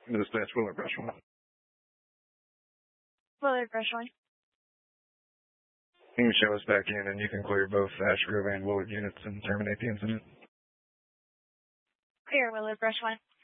Dispatch Willard Brush 1. Willard Brush 1. You can show us back in and you can clear both Ash Grove and Willard units and terminate the incident. Clear Willard Brush 1.